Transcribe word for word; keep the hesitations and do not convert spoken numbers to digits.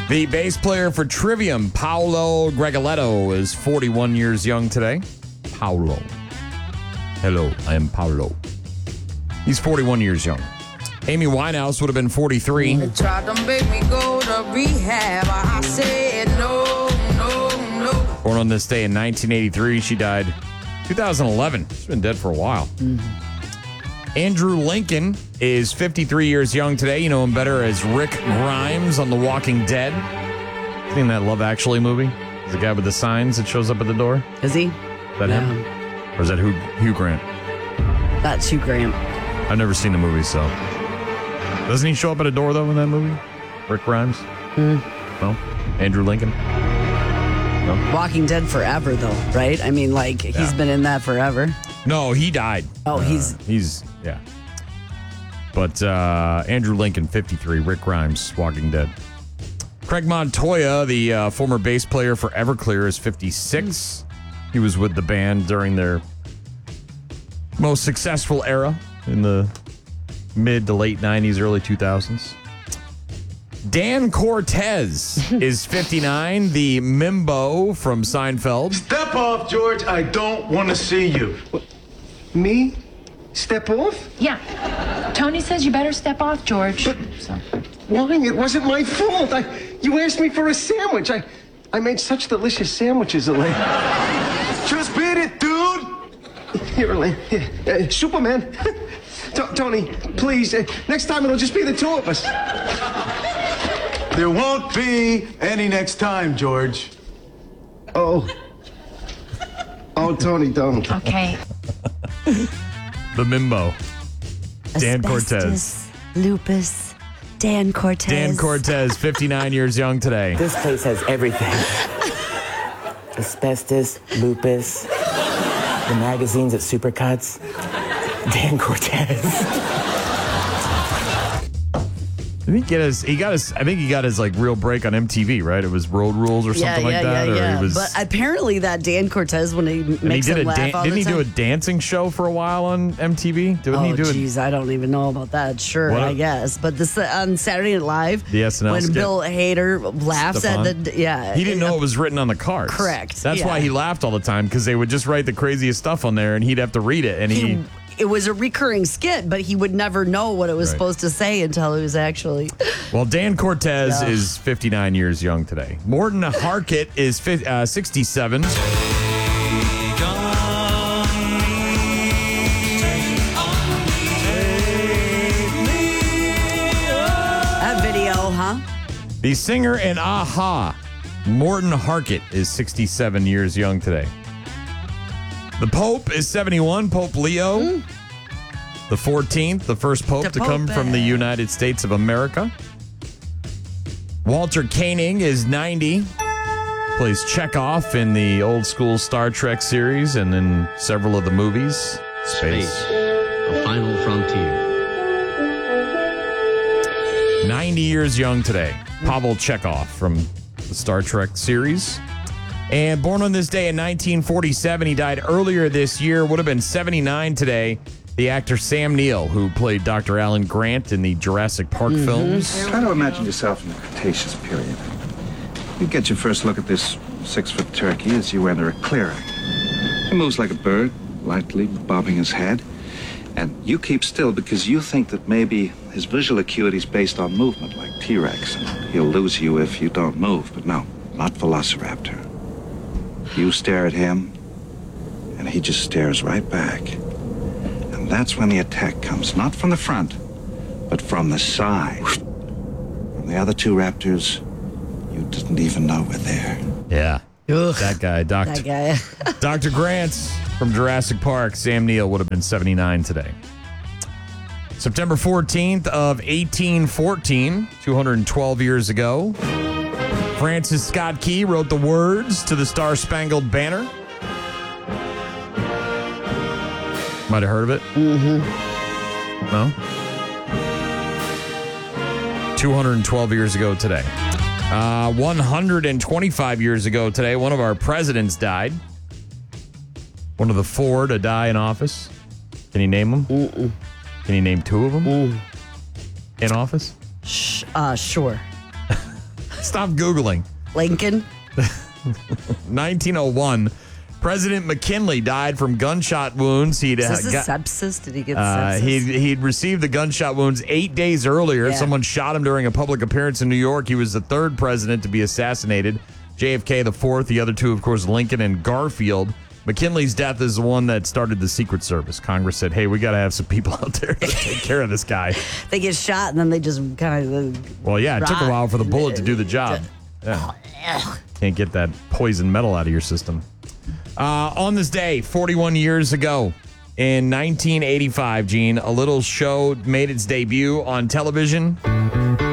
The bass player for Trivium, Paolo Gregoletto, is forty-one years young today. Paolo. Hello, I am Paolo. He's forty-one years young. Amy Winehouse would have been forty-three. They tried to make me go to rehab. I said no, no, no. Born on this day in nineteen eighty-three, she died two thousand eleven. She's been dead for a while. Mm-hmm. Andrew Lincoln is fifty-three years young today. You know him better as Rick Grimes on The Walking Dead. Seen that Love Actually movie? The guy with the signs that shows up at the door? Is he? Is that Yeah. him? Or is that Hugh, Hugh Grant? That's Hugh Grant. I've never seen the movie, so. Doesn't he show up at a door, though, in that movie? Rick Grimes? Mm. No? Andrew Lincoln? No? Walking Dead forever, though, right? I mean, like, he's Yeah. been in that forever. No, he died. Oh, Uh, he's... He's, yeah. But uh, Andrew Lincoln, fifty-three. Rick Grimes, Walking Dead. Craig Montoya, the uh, former bass player for Everclear, is fifty-six. He was with the band during their most successful era in the mid to late nineties, early two thousands. Dan Cortez is fifty-nine, the Mimbo from Seinfeld. Step off, George. I don't want to see you. What? Me? Step off? Yeah. Tony says you better step off, George. But So. why? It wasn't my fault. I, you asked me for a sandwich. I, I made such delicious sandwiches, Elaine. Just beat it, dude. Here, Elaine. Here. Uh, Superman. T- Tony, please. Uh, next time it'll just be the two of us. There won't be any next time, George. Oh. Oh, Tony, don't. Okay. The Mimbo. Dan Cortez. Asbestos, Lupus, Dan Cortez. Dan Cortez, fifty-nine years young today. This place has everything. Asbestos, lupus, the magazines at Supercuts. Dan Cortez. Did he get his? He got his. I think he got his like real break on M T V, right? It was Road Rules or Yeah, something yeah, like that. yeah, or yeah. he was. But apparently that Dan Cortez, when he and he makes did him a laugh dan- all didn't the he time. do a dancing show for a while on M T V? Didn't Oh, he do it? jeez, I don't even know about that. Sure, What a- I guess. But this on Saturday Night Live, The S N L when skit. Bill Hader laughs Stefan? at the yeah, He didn't know it was written on the cards. Correct, That's yeah. why he laughed all the time, because they would just write the craziest stuff on there, and he'd have to read it, and he. He, it was a recurring skit, but he would never know what it was Right. supposed to say until it was actually. Well, Dan Cortez Yeah. is fifty-nine years young today. Morton Harkett is fi- uh, sixty-seven. That video, huh? The singer in Aha, Morton Harkett, is sixty-seven years young today. The Pope is seventy-one, Pope Leo. The fourteenth, the first Pope The to come Pope. from the United States of America. Walter Koenig is ninety. Plays Chekhov in the old school Star Trek series and in several of the movies. Space, the final frontier. ninety years young today. Pavel Chekhov from the Star Trek series. And born on this day in nineteen forty-seven, he died earlier this year, would have been seventy-nine today. The actor Sam Neill, who played Doctor Alan Grant in the Jurassic Park films. Try to imagine yourself in the Cretaceous period. You get your first look at this six-foot turkey as you enter a clearing. He moves like a bird, lightly bobbing his head. And you keep still because you think that maybe his visual acuity is based on movement, like T-Rex, and he'll lose you if you don't move. But no, not Velociraptor. You stare at him, and he just stares right back. And that's when the attack comes, not from the front, but from the side. From the other two raptors, you didn't even know were there. Yeah. Ugh. That guy, Doctor That guy. Doctor Grant from Jurassic Park. Sam Neill would have been seventy-nine today. September fourteenth of eighteen fourteen, two hundred twelve years ago, Francis Scott Key wrote the words to the Star Spangled Banner. Might have heard of it? Mm-hmm. No? two hundred twelve years ago today. Uh, one hundred twenty-five years ago today, one of our presidents died. One of the four to die in office. Can you name them? Mm-mm. Can you name two of them Mm. in office? Sh- uh, sure. Stop Googling. Lincoln. nineteen oh one, President McKinley died from gunshot wounds. He'd Is uh, this a got- sepsis? Did he get Uh, sepsis? he'd, he'd received the gunshot wounds eight days earlier. Yeah. Someone shot him during a public appearance in New York. He was the third president to be assassinated. J F K the fourth. The other two, of course, Lincoln and Garfield. McKinley's death is the one that started the Secret Service. Congress said, hey, we got to have some people out there to take care of this guy. They get shot and then they just kind of. Well, yeah, it took a rot. while for the bullet to do the job. Yeah. Can't get that poison metal out of your system. Uh, on this day, forty-one years ago, in nineteen eighty-five, Gene, a little show made its debut on television.